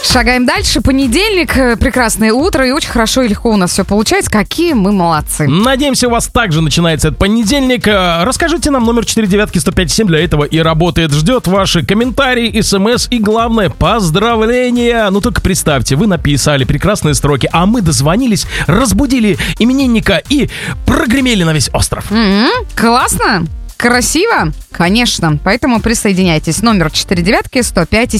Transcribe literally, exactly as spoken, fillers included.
Шагаем дальше. Понедельник, прекрасное утро, и очень хорошо и легко у нас все получается. Какие мы молодцы. Надеемся, у вас также начинается этот понедельник. Расскажите нам номер четыре девятки сто пять семь, для этого и работает. Ждет ваши комментарии, смс и, главное, поздравления. Ну только представьте, вы написали прекрасные строки, а мы дозвонились, разбудили именинника и прогремели на весь остров. Mm-hmm. Классно. Красиво? Конечно. Поэтому присоединяйтесь. Номер четыре девятки сто пять